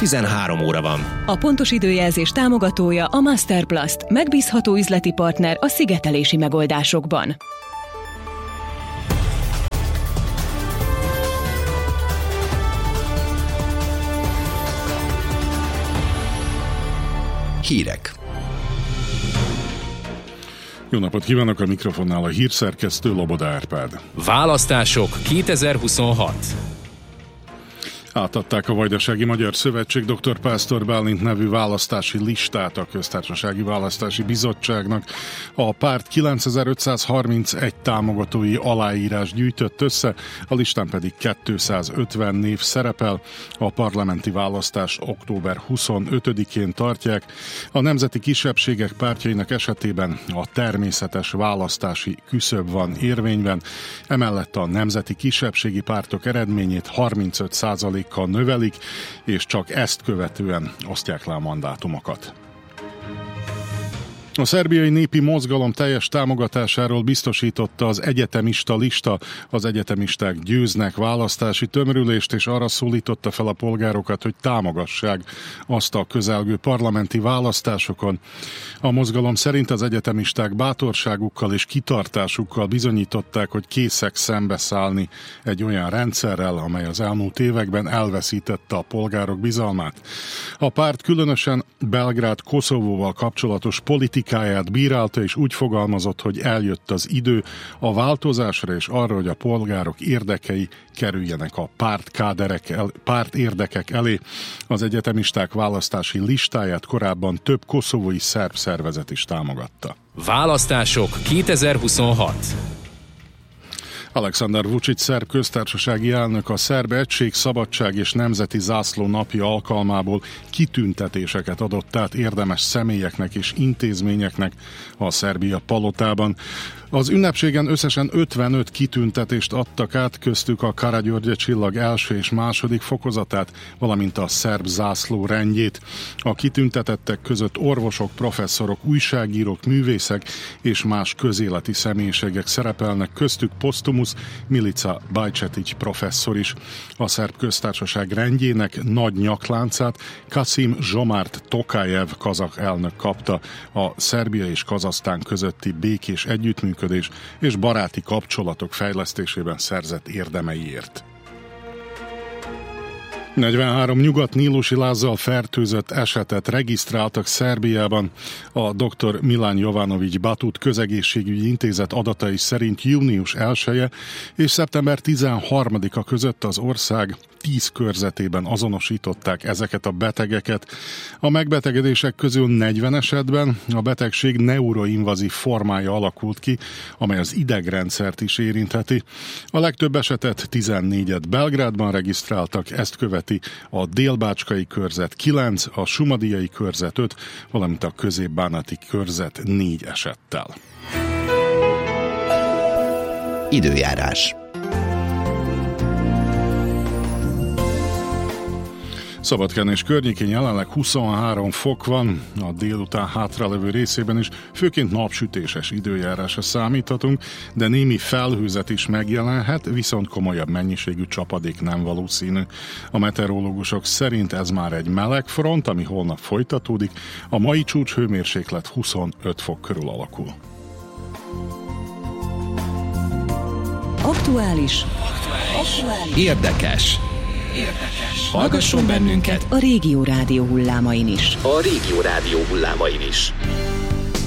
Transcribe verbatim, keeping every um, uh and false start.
tizenhárom óra van. A pontos időjelzés támogatója a Masterplast, megbízható üzleti partner a szigetelési megoldásokban. Hírek. Jó napot kívánok, a mikrofonnál a hírszerkesztő Loboda Árpád. Választások kétezer-huszonhat. Átadták a Vajdasági Magyar Szövetség dr. Pásztor Bálint nevű választási listát a Köztársasági Választási Bizottságnak. A párt kilencezer-ötszázharmincegy támogatói aláírás gyűjtött össze, a listán pedig kétszázötven név szerepel. A parlamenti választás október huszonötödikén tartják. A nemzeti kisebbségek pártjainak esetében a természetes választási küszöb van érvényben, emellett a nemzeti kisebbségi pártok eredményét harmincöt százalékkal növelik, és csak ezt követően osztják le a mandátumokat. A szerbiai népi mozgalom teljes támogatásáról biztosította az egyetemista lista. Az egyetemisták győznek választási tömörülést, és arra szólította fel a polgárokat, hogy támogassák azt a közelgő parlamenti választásokon. A mozgalom szerint az egyetemisták bátorságukkal és kitartásukkal bizonyították, hogy készek szembeszállni egy olyan rendszerrel, amely az elmúlt években elveszítette a polgárok bizalmát. A párt különösen Belgrád Koszovóval kapcsolatos politikai politikáját bírálta, és úgy fogalmazott, hogy eljött az idő a változásra és arra, hogy a polgárok érdekei kerüljenek a pártkáderek el, párt érdekek elé. Az egyetemisták választási listáját korábban több koszovói szerb szervezet is támogatta. Választások kétezer-huszonhat. Aleksandar Vučić szerb köztársasági elnök a Szerb Egység, Szabadság és Nemzeti Zászló napja alkalmából kitüntetéseket adott át érdemes személyeknek és intézményeknek a Szerbia palotában. Az ünnepségen összesen ötvenöt kitüntetést adtak át, köztük a Karagyörgye csillag első és második fokozatát, valamint a szerb zászló rendjét. A kitüntetettek között orvosok, professzorok, újságírók, művészek és más közéleti személyiségek szerepelnek, köztük Posztumusz Milica Bajčetić professzor is. A Szerb Köztársaság rendjének nagy nyakláncát Kasim Zsomárt Tokajev kazah elnök kapta a Szerbia és Kazahsztán közötti békés együttműködés és baráti kapcsolatok fejlesztésében szerzett érdemeiért. negyvenhárom nyugat-nílusi lázzal fertőzött esetet regisztráltak Szerbiában. A dr. Milan Jovanović Batut közegészségügyi intézet adatai szerint június elseje és szeptember tizenharmadika között az ország tíz körzetében azonosították ezeket a betegeket. A megbetegedések közül negyven esetben a betegség neuroinvazív formája alakult ki, amely az idegrendszert is érintheti. A legtöbb esetet, tizennégyet Belgrádban regisztráltak, ezt követi a Délbácskai körzet kilenc, a Sumadiai körzet öt, valamint a Középbánati körzet négy esettel. Időjárás. Szabadkán és környékén jelenleg huszonhárom fok van, a délután hátralevő részében is főként napsütéses időjárásra számíthatunk, de némi felhőzet is megjelenhet, viszont komolyabb mennyiségű csapadék nem valószínű. A meteorológusok szerint ez már egy meleg front, ami holnap folytatódik, a mai csúcs hőmérséklet huszonöt fok körül alakul. Aktuális. Aktuális. Érdekes. Érdekes. Hallgasson bennünket a Régió Rádió hullámain is. A Régió Rádió hullámain is.